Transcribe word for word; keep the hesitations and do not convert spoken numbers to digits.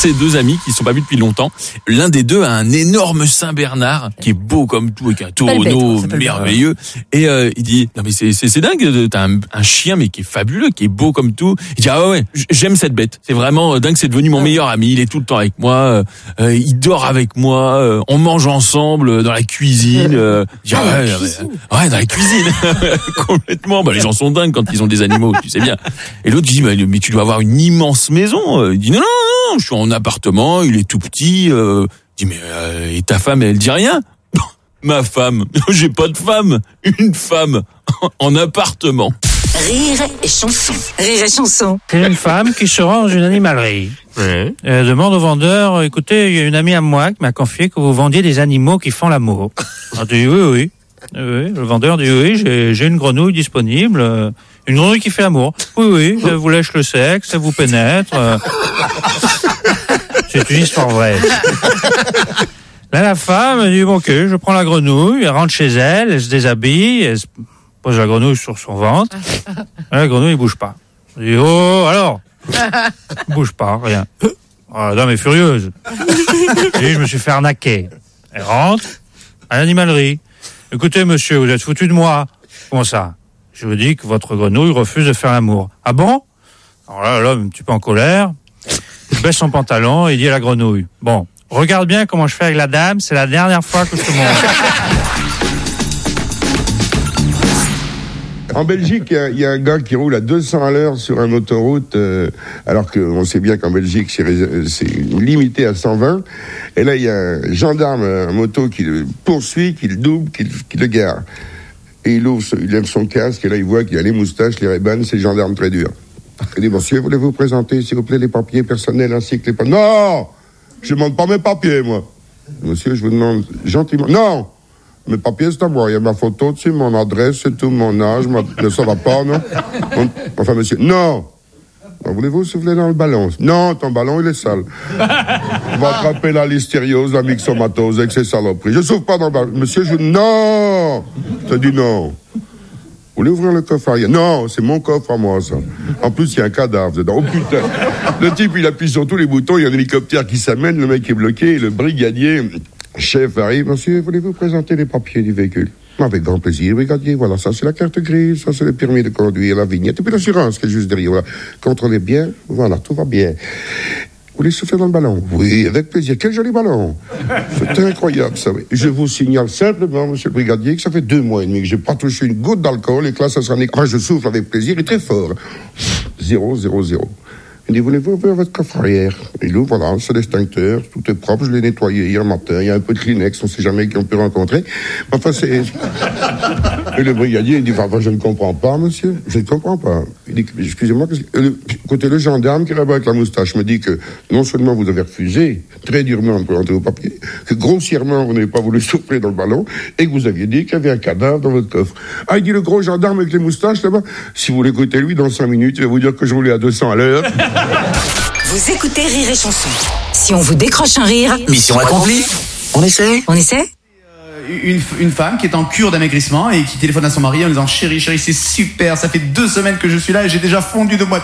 c'est deux amis qui ne sont pas vus depuis longtemps. L'un des deux a un énorme Saint-Bernard qui est beau comme tout, avec un tonneau merveilleux. Et euh, il dit, non mais c'est, c'est, c'est dingue, t'as un, un chien mais qui est fabuleux, qui est beau comme tout. Il dit, ah ouais, j'aime cette bête. C'est vraiment dingue, c'est devenu mon meilleur ami. Il est tout le temps avec moi, euh, il dort avec moi, euh, on mange ensemble dans la cuisine. Euh, il dit, ah, ouais, ouais, ouais, dans la cuisine. Complètement. Bah, les gens sont dingues quand ils ont des animaux, tu sais bien. Et l'autre dit, mais, mais tu dois avoir une immense maison. Il dit, non, non, non, je suis en appartement, il est tout petit. Euh, il dit, mais euh, et ta femme, elle dit rien? Ma femme, j'ai pas de femme, une femme en appartement. Rire et chanson. Rire et chanson. C'est une femme qui se rend dans une animalerie. Ouais. Elle demande au vendeur, écoutez, il y a une amie à moi qui m'a confié que vous vendiez des animaux qui font l'amour. Elle dit oui, oui. Oui, le vendeur dit oui, j'ai, j'ai une grenouille disponible, euh, une grenouille qui fait l'amour. Oui, oui, elle vous lèche le sexe, elle vous pénètre. Euh... C'est une histoire vraie. Là, la femme, elle dit bon, ok, je prends la grenouille, elle rentre chez elle, elle se déshabille, elle se pose la grenouille sur son ventre. Et la grenouille, elle bouge pas. Elle dit oh, alors, elle bouge pas, rien. Oh, la dame est furieuse. Elle dit je me suis fait arnaquer. Elle rentre à l'animalerie. Écoutez, monsieur, vous êtes foutu de moi. Comment ça? Je vous dis que votre grenouille refuse de faire l'amour. Ah bon? Alors là, l'homme, un petit peu en colère, il baisse son pantalon et il dit à la grenouille, bon, regarde bien comment je fais avec la dame, c'est la dernière fois que je te montre. En Belgique, il y, y a un gars qui roule à deux cents à l'heure sur une autoroute, euh, alors qu'on sait bien qu'en Belgique, c'est, c'est limité à cent vingt. Et là, il y a un gendarme en moto qui le poursuit, qui le double, qui, qui le gare. Et il ouvre, il lève son casque, et là, il voit qu'il y a les moustaches, les rébans, c'est le gendarme très dur. Il dit, monsieur, voulez-vous présenter, s'il vous plaît, les papiers personnels ainsi que les papiers... Non! Je ne demande pas mes papiers, moi. Monsieur, je vous demande gentiment... Non! Mes papiers, c'est à moi. Il y a ma photo dessus, mon adresse, c'est tout, mon âge. Ma... Ça va pas, non? Enfin, monsieur, non! Alors, voulez-vous souffler dans le ballon? Non, ton ballon, il est sale. On va attraper la listériose, la myxomatose avec ces saloperies. Je souffle pas dans le ballon. Monsieur, je... Non! Je te dis non. Vous voulez ouvrir le coffre arrière? Non, c'est mon coffre à moi, ça. En plus, il y a un cadavre dedans. Oh putain! Le type, il appuie sur tous les boutons, il y a un hélicoptère qui s'amène, le mec est bloqué, et le brigadier... Chef arrive, monsieur, voulez-vous présenter les papiers du véhicule? Avec grand plaisir, brigadier, voilà, ça c'est la carte grise, ça c'est le permis de conduire, la vignette, et puis l'assurance qui est juste derrière, voilà. Contrôlez bien, voilà, tout va bien. Vous voulez souffler dans le ballon? Oui, avec plaisir, quel joli ballon! C'est incroyable, ça, oui. Je vous signale simplement, monsieur le brigadier, que ça fait deux mois et demi que j'ai pas touché une goutte d'alcool, et que là, ça sera... Enfin, je souffle avec plaisir, et très fort. Zéro, zéro, zéro. Il dit, voulez-vous ouvrir votre coffre arrière? Il ouvre, voilà, c'est l'extincteur, tout est propre, je l'ai nettoyé hier matin, il y a un peu de Kleenex, on sait jamais qui on peut rencontrer. Enfin, c'est... Et le brigadier, il dit, enfin, je ne comprends pas, monsieur, je ne comprends pas. Il dit, excusez-moi, le... écoutez, le gendarme qui est là-bas avec la moustache me dit que non seulement vous avez refusé très durement de présenter vos papiers, que grossièrement vous n'avez pas voulu souffler dans le ballon, et que vous aviez dit qu'il y avait un cadavre dans votre coffre. Ah, il dit, le gros gendarme avec les moustaches là-bas, si vous l'écoutez lui, dans cinq minutes, il va vous dire que je roulais à deux cents à l'heure. Vous écoutez Rire et Chanson. Si on vous décroche un rire, mission accomplie. On essaie On essaie Une, une femme qui est en cure d'amaigrissement et qui téléphone à son mari en disant « Chérie, chérie, c'est super, ça fait deux semaines que je suis là et j'ai déjà fondu de moitié. »